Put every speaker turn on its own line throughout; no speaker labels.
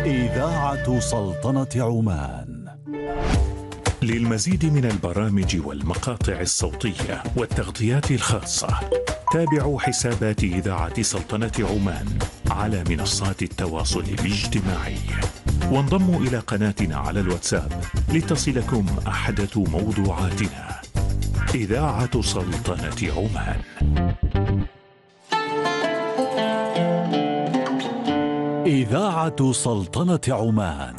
إذاعة سلطنة عمان.
للمزيد من البرامج والمقاطع الصوتية والتغطيات الخاصة تابعوا حسابات إذاعة سلطنة عمان على منصات التواصل الاجتماعي، وانضموا إلى قناتنا على الواتساب لتصلكم أحدث موضوعاتنا. إذاعة سلطنة عمان.
إذاعة سلطنة عمان.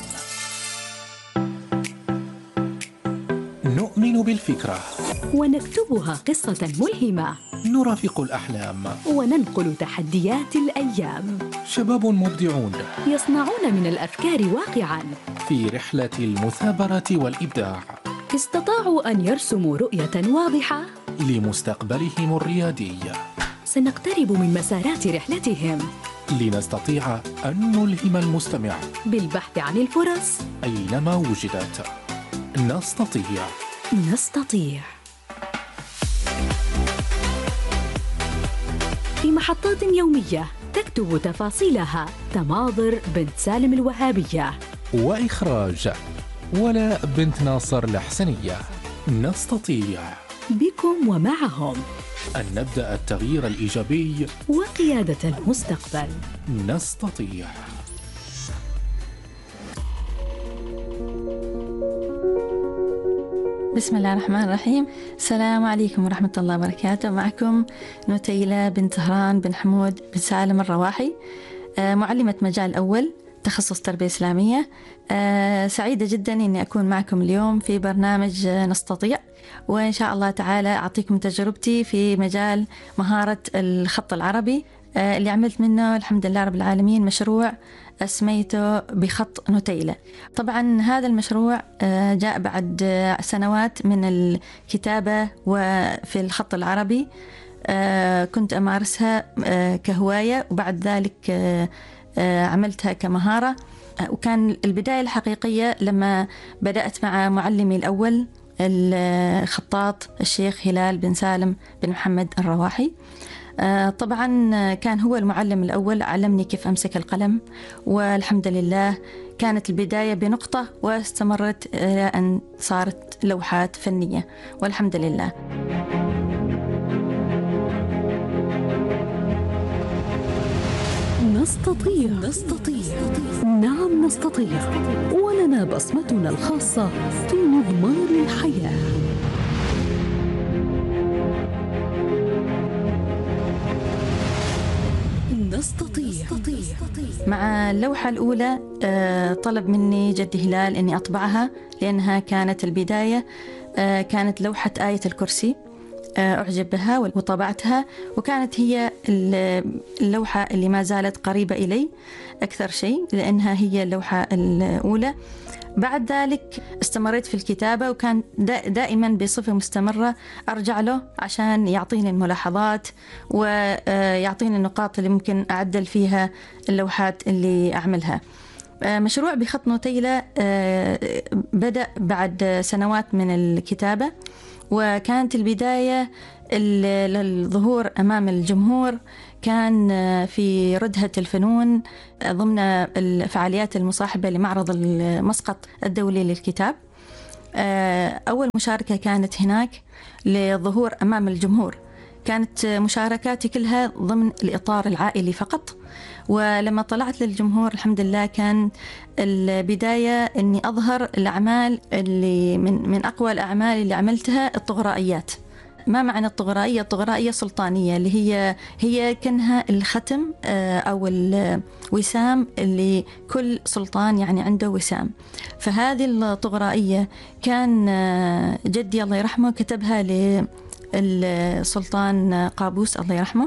نؤمن بالفكرة
ونكتبها قصة ملهمة،
نرافق الأحلام
وننقل تحديات الأيام.
شباب مبدعون
يصنعون من الأفكار واقعاً
في رحلة المثابرة والإبداع.
استطاعوا أن يرسموا رؤية واضحة
لمستقبلهم الريادي.
سنقترب من مسارات رحلتهم
لنستطيع أن نلهم المستمع
بالبحث عن الفرص
أينما وجدت. نستطيع.
في محطات يومية تكتب تفاصيلها تماضر بنت سالم الوهابية،
وإخراج ولا بنت ناصر الحسنية. نستطيع
بكم ومعهم
أن نبدأ التغيير الإيجابي
وقيادة المستقبل.
نستطيع.
بسم الله الرحمن الرحيم. السلام عليكم ورحمة الله وبركاته. معكم نتيلة بن طهران بن حمود بن سالم الرواحي، معلمة مجال أول تخصص تربية إسلامية. سعيدة جدا أني أكون معكم اليوم في برنامج نستطيع، وإن شاء الله تعالى أعطيكم تجربتي في مجال مهارة الخط العربي اللي عملت منه الحمد لله رب العالمين مشروع أسميته بخط نتيلة. طبعا هذا المشروع جاء بعد سنوات من الكتابة وفي الخط العربي، كنت أمارسها كهواية، وبعد ذلك عملتها كمهارة. وكان البداية الحقيقية لما بدأت مع معلمي الأول الخطاط الشيخ هلال بن سالم بن محمد الرواحي. طبعا كان هو المعلم الأول، علمني كيف أمسك القلم، والحمد لله كانت البداية بنقطة واستمرت إلى أن صارت لوحات فنية، والحمد لله.
نستطيع. نعم نستطيع، ولنا بصمتنا الخاصة في مضمار الحياة. نستطيع.
مع اللوحة الأولى طلب مني جدي هلال أني أطبعها، لأنها كانت البداية، كانت لوحة آية الكرسي، أعجب بها وطبعتها، وكانت هي اللوحة اللي ما زالت قريبة إلي أكثر شيء، لأنها هي اللوحة الأولى. بعد ذلك استمريت في الكتابة، وكان دائما بصفة مستمرة أرجع له عشان يعطيني الملاحظات ويعطيني النقاط اللي ممكن أعدل فيها اللوحات اللي أعملها. مشروع بخط نتيلة بدأ بعد سنوات من الكتابة، وكانت البداية للظهور أمام الجمهور كان في ردهة الفنون ضمن الفعاليات المصاحبة لمعرض المسقط الدولي للكتاب. أول مشاركة كانت هناك للظهور أمام الجمهور، كانت مشاركاتي كلها ضمن الإطار العائلي فقط. ولما طلعت للجمهور الحمد لله كان البداية أني أظهر الأعمال اللي من أقوى الأعمال اللي عملتها الطغرائيات. ما معنى الطغرائية؟ الطغرائية سلطانية، اللي هي كأنها الختم أو الوسام اللي كل سلطان يعني عنده وسام. فهذه الطغرائية كان جدي الله يرحمه كتبها السلطان قابوس الله يرحمه،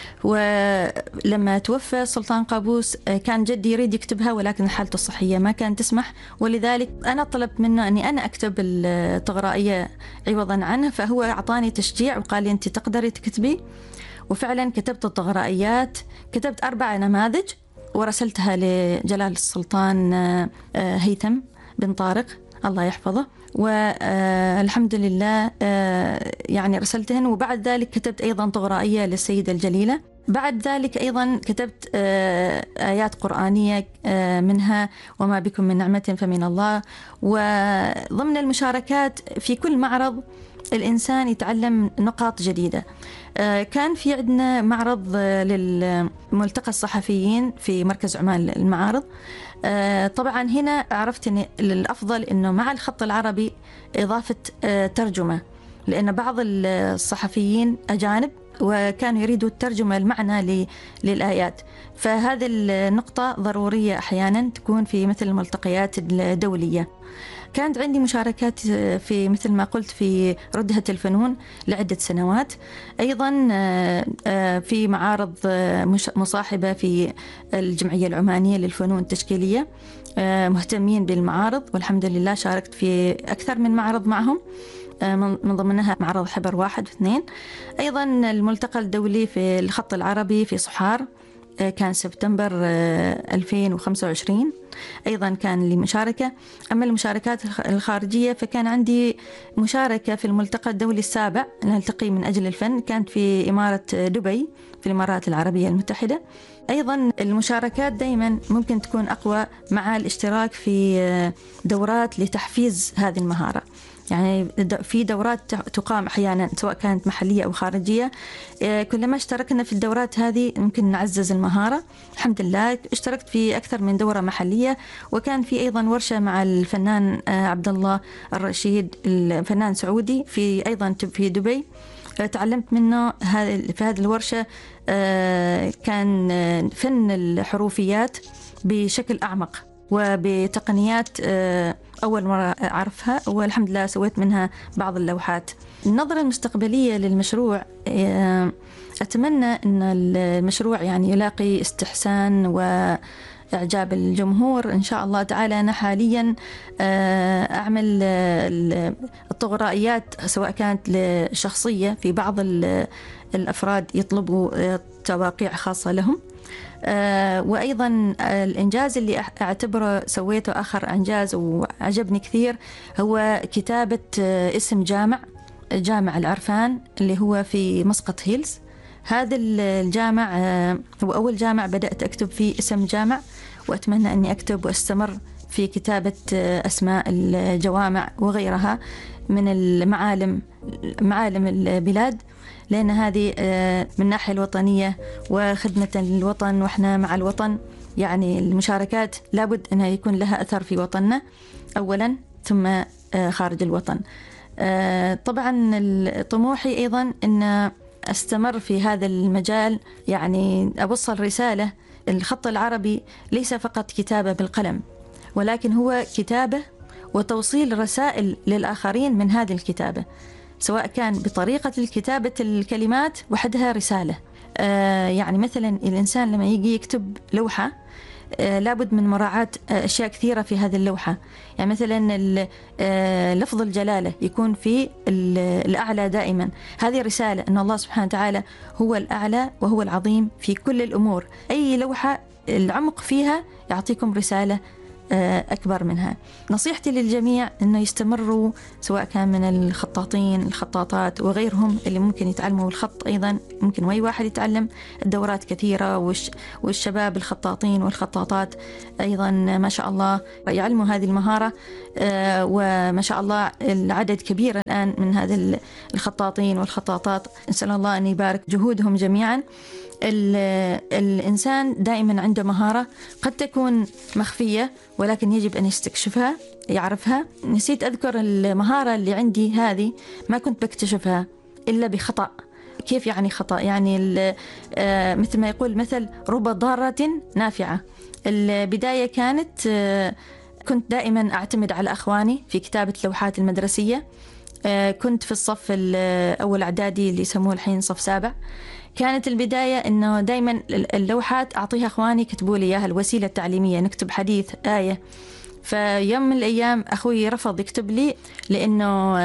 ولما توفى السلطان قابوس كان جدي يريد يكتبها، ولكن حالته الصحية ما كانت تسمح، ولذلك أنا طلبت منه أني أنا أكتب الطغرائية عوضا عنه. فهو أعطاني تشجيع وقال لي أنت تقدري تكتبي، وفعلا كتبت الطغرائيات، كتبت 4 نماذج ورسلتها لجلال السلطان هيثم بن طارق الله يحفظه، والحمد لله يعني رسلتهن. وبعد ذلك كتبت أيضا طغرائية للسيدة الجليلة، بعد ذلك أيضا كتبت آيات قرآنية منها وما بكم من نعمة فمن الله. وضمن المشاركات في كل معرض الإنسان يتعلم نقاط جديدة. كان في عندنا معرض للملتقى الصحفيين في مركز عمان للمعارض. طبعا هنا عرفت أن الأفضل أنه مع الخط العربي إضافة ترجمة، لأن بعض الصحفيين أجانب وكانوا يريدوا الترجمة المعنى للآيات، فهذه النقطة ضرورية أحيانا تكون في مثل الملتقيات الدولية. كانت عندي مشاركات في مثل ما قلت في ردهة الفنون لعدة سنوات، أيضا في معارض مصاحبة في الجمعية العمانية للفنون التشكيلية، مهتمين بالمعارض والحمد لله شاركت في أكثر من معرض معهم، من ضمنها معرض حبر 1 و2. أيضا الملتقى الدولي في الخط العربي في صحار كان سبتمبر 2025 أيضا كان لي مشاركة. أما المشاركات الخارجية فكان عندي مشاركة في الملتقى الدولي السابع نلتقي من أجل الفن، كانت في إمارة دبي في الإمارات العربية المتحدة. أيضا المشاركات دائما ممكن تكون أقوى مع الاشتراك في دورات لتحفيز هذه المهارة، يعني في دورات تقام أحيانا سواء كانت محلية أو خارجية، كلما اشتركنا في الدورات هذه ممكن نعزز المهارة. الحمد لله اشتركت في أكثر من دورة محلية، وكان في أيضا ورشة مع الفنان عبد الله الرشيد الفنان سعودي في أيضا في دبي، تعلمت منه في هذه الورشة كان فن الحروفيات بشكل أعمق وبتقنيات أول مرة أعرفها، والحمد لله سويت منها بعض اللوحات. النظرة المستقبلية للمشروع، أتمنى أن المشروع يعني يلاقي استحسان وإعجاب الجمهور إن شاء الله تعالى. أنا حاليا أعمل الطغرائيات سواء كانت لشخصية، في بعض الأفراد يطلبوا تواقيع خاصة لهم، وأيضا الإنجاز اللي أعتبره سويته آخر إنجاز وعجبني كثير هو كتابة اسم جامع العرفان اللي هو في مسقط هيلز. هذا الجامع هو أول جامع بدأت أكتب فيه اسم جامع، وأتمنى أني أكتب وأستمر في كتابة أسماء الجوامع وغيرها من معالم البلاد، لأن هذه من ناحية الوطنية وخدمة للوطن، وإحنا مع الوطن يعني المشاركات لابد أنها يكون لها أثر في وطننا أولا ثم خارج الوطن. طبعا طموحي أيضا أن أستمر في هذا المجال، يعني أوصل رسالة. الخط العربي ليس فقط كتابة بالقلم، ولكن هو كتابة وتوصيل رسائل للآخرين من هذه الكتابة، سواء كان بطريقة الكتابة الكلمات وحدها رسالة. يعني مثلا الإنسان لما يجي يكتب لوحة لابد من مراعاة أشياء كثيرة في هذه اللوحة. يعني مثلا لفظ الجلالة يكون في الأعلى دائما، هذه رسالة أن الله سبحانه وتعالى هو الأعلى وهو العظيم في كل الأمور. أي لوحة العمق فيها يعطيكم رسالة أكبر منها. نصيحتي للجميع أنه يستمروا، سواء كان من الخطاطين الخطاطات وغيرهم اللي ممكن يتعلموا الخط، أيضا ممكن أي واحد يتعلم، الدورات كثيرة، والشباب الخطاطين والخطاطات أيضا ما شاء الله يعلموا هذه المهارة، وما شاء الله العدد كبير الآن من هذه الخطاطين والخطاطات، نسأل الله أن يبارك جهودهم جميعا. الإنسان دائما عنده مهارة قد تكون مخفية ولكن يجب أن يستكشفها يعرفها. نسيت أذكر المهارة اللي عندي هذه ما كنت بكتشفها إلا بخطأ. كيف يعني خطأ؟ يعني مثل ما يقول مثل رب ضارة نافعة. البداية كانت كنت دائما أعتمد على أخواني في كتابة اللوحات المدرسية. كنت في الصف الأول إعدادي اللي يسموه الحين صف 7. كانت البداية إنه دايما اللوحات أعطيها أخواني يكتبوا لي إياها، الوسيلة التعليمية، نكتب حديث آية. فيوم من الأيام أخوي رفض يكتب لي لأنه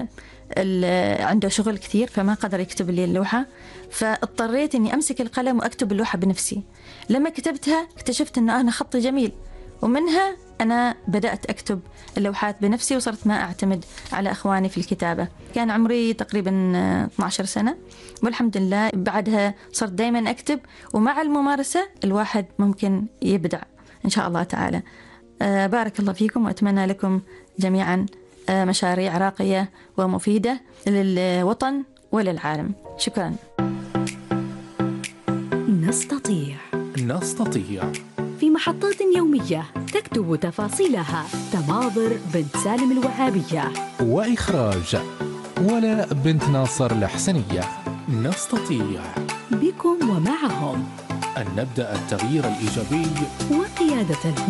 عنده شغل كثير فما قدر يكتب لي اللوحة، فاضطريت إني أمسك القلم وأكتب اللوحة بنفسي. لما كتبتها اكتشفت إنه أنا خطي جميل، ومنها أنا بدأت أكتب اللوحات بنفسي، وصرت ما أعتمد على أخواني في الكتابة. كان عمري تقريبا 12 سنة، والحمد لله بعدها صرت دايما أكتب، ومع الممارسة الواحد ممكن يبدع إن شاء الله تعالى. بارك الله فيكم، وأتمنى لكم جميعا مشاريع راقية ومفيدة للوطن وللعالم. شكرا.
نستطيع
في
محطات يومية تكتب تفاصيلها تماضر بنت سالم الوهابية،
وإخراج ولاء بنت ناصر الحسنية. نستطيع
بكم ومعهم
أن نبدأ التغيير الإيجابي
وقيادة